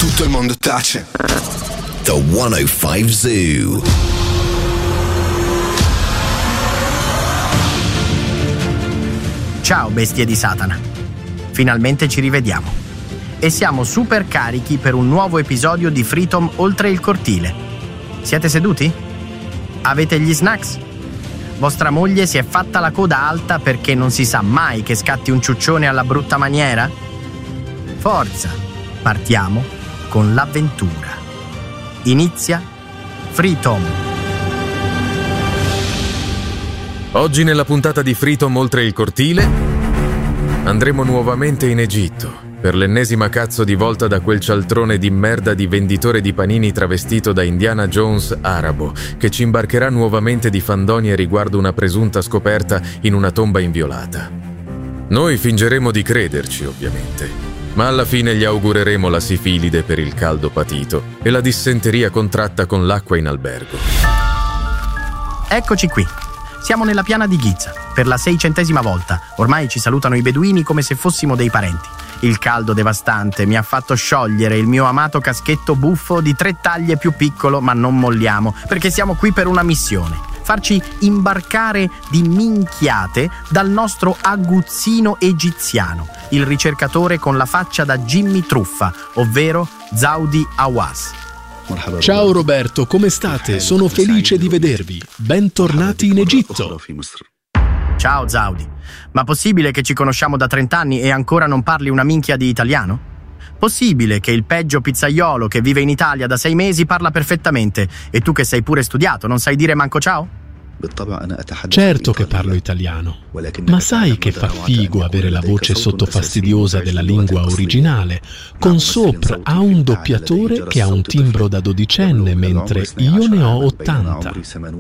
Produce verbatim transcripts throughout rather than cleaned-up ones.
tutto il mondo tace. The centocinque Zoo. Ciao bestie di Satana. Finalmente ci rivediamo. E siamo super carichi per un nuovo episodio di Freedom Oltre il Cortile. Siete seduti? Avete gli snacks? Vostra moglie si è fatta la coda alta perché non si sa mai che scatti un ciuccione alla brutta maniera? Forza, partiamo con l'avventura. Inizia Freedom. Oggi nella puntata di Freedom Oltre il Cortile andremo nuovamente in Egitto, per l'ennesima cazzo di volta da quel cialtrone di merda di venditore di panini travestito da Indiana Jones arabo, che ci imbarcherà nuovamente di fandonie riguardo una presunta scoperta in una tomba inviolata. Noi fingeremo di crederci, ovviamente, ma alla fine gli augureremo la sifilide per il caldo patito e la dissenteria contratta con l'acqua in albergo. Eccoci qui. Siamo nella piana di Giza, per la seicentesima volta. Ormai ci salutano i beduini come se fossimo dei parenti. Il caldo devastante mi ha fatto sciogliere il mio amato caschetto buffo di tre taglie più piccolo, ma non molliamo, perché siamo qui per una missione. Farci imbarcare di minchiate dal nostro aguzzino egiziano, il ricercatore con la faccia da Jimmy Truffa, ovvero Zaudi Hawass. Ciao Roberto, come state? Sono felice di vedervi. Bentornati in Egitto. Ciao Zaudi, ma possibile che ci conosciamo da trent'anni e ancora non parli una minchia di italiano? Possibile che il peggio pizzaiolo che vive in Italia da sei mesi parla perfettamente e tu che sei pure studiato non sai dire manco ciao? Certo che parlo italiano, ma sai che fa figo avere la voce sottofastidiosa della lingua originale, con sopra ha un doppiatore che ha un timbro da dodicenne, mentre io ne ho ottanta.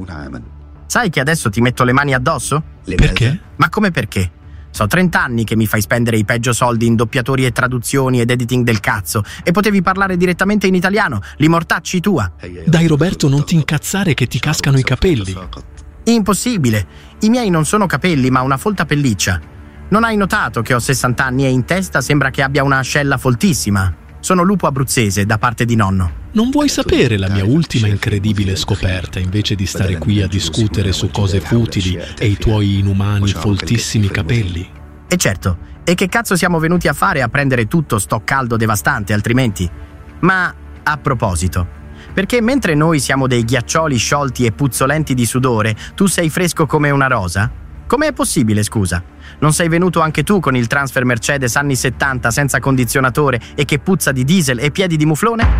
Sai che adesso ti metto le mani addosso? Perché? Ma come perché? So trent'anni che mi fai spendere i peggio soldi in doppiatori e traduzioni ed editing del cazzo e potevi parlare direttamente in italiano, li mortacci tua. Dai Roberto, non ti incazzare che ti cascano i capelli. Impossibile, i miei non sono capelli ma una folta pelliccia. Non hai notato che ho sessanta anni e in testa sembra che abbia una ascella foltissima? Sono lupo abruzzese da parte di nonno. Non vuoi sapere la mia ultima incredibile scoperta invece di stare qui a discutere su cose futili e i tuoi inumani foltissimi capelli? E certo, e che cazzo siamo venuti a fare a prendere tutto sto caldo devastante altrimenti? Ma a proposito, perché mentre noi siamo dei ghiaccioli sciolti e puzzolenti di sudore, tu sei fresco come una rosa? Com'è possibile, scusa? Non sei venuto anche tu con il transfer Mercedes anni settanta senza condizionatore e che puzza di diesel e piedi di muflone?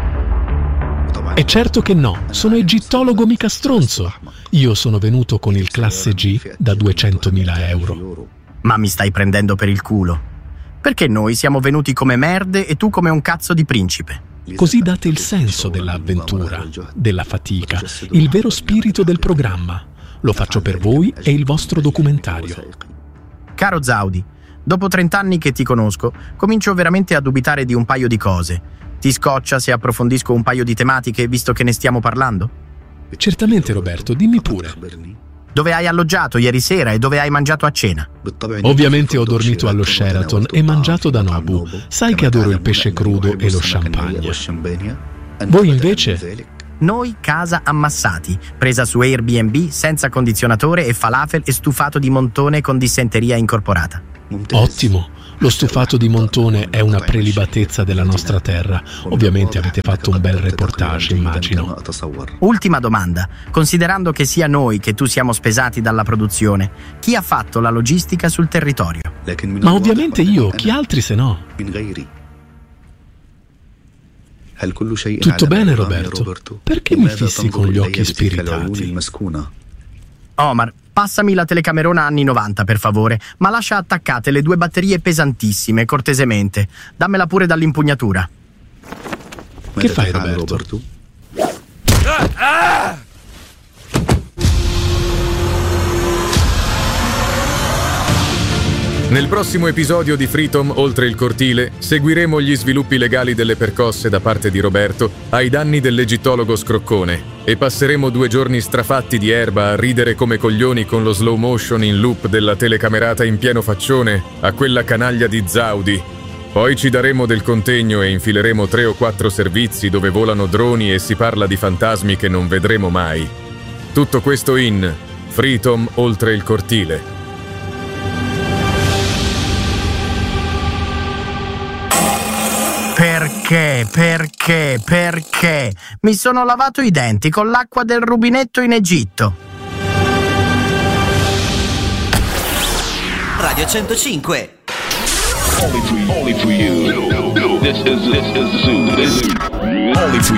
E certo che no, sono egittologo mica stronzo. Io sono venuto con il classe G da duecentomila euro. Ma mi stai prendendo per il culo? Perché noi siamo venuti come merde e tu come un cazzo di principe? Così date il senso dell'avventura, della fatica, il vero spirito del programma. Lo faccio per voi e il vostro documentario. Caro Zaudi, dopo trent'anni che ti conosco, comincio veramente a dubitare di un paio di cose. Ti scoccia se approfondisco un paio di tematiche visto che ne stiamo parlando? Certamente Roberto, dimmi pure. Dove hai alloggiato ieri sera e dove hai mangiato a cena? Ovviamente ho dormito allo Sheraton e mangiato da Nobu. Sai che adoro il pesce crudo e lo champagne. Voi invece? Noi casa ammassati, presa su Airbnb senza condizionatore e falafel e stufato di montone con dissenteria incorporata. Ottimo, lo stufato di montone è una prelibatezza della nostra terra. Ovviamente avete fatto un bel reportage, immagino. Ultima domanda, considerando che sia noi che tu siamo spesati dalla produzione, chi ha fatto la logistica sul territorio? Ma ovviamente io, chi altri se no? Tutto bene Roberto? Perché mi fissi con gli occhi spiritati? Omar, passami la telecamerona anni novanta per favore, ma lascia attaccate le due batterie pesantissime, cortesemente. Dammela pure dall'impugnatura. Che fai Roberto? Ah! Ah! Nel prossimo episodio di Freedom Oltre il Cortile seguiremo gli sviluppi legali delle percosse da parte di Roberto ai danni dell'egittologo Scroccone e passeremo due giorni strafatti di erba a ridere come coglioni con lo slow motion in loop della telecamerata in pieno faccione a quella canaglia di Zaudi. Poi ci daremo del contegno e infileremo tre o quattro servizi dove volano droni e si parla di fantasmi che non vedremo mai. Tutto questo in Freedom oltre il cortile. Perché, perché, perché? Mi sono lavato i denti con l'acqua del rubinetto in Egitto. Radio centocinque. Only for you. Only for you. This is this is Zoo. This is only for